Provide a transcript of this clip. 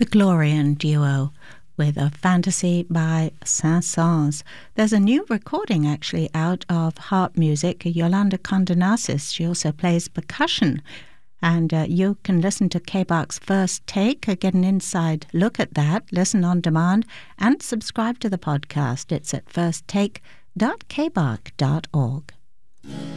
Glorian duo with a fantasy by Saint-Saëns. There's a new recording actually out of harp music. Yolanda Condonasis, she also plays percussion. And you can listen to KBARC's First Take, get an inside look at that, listen on demand, and subscribe to the podcast. It's at firsttake.kbarc.org.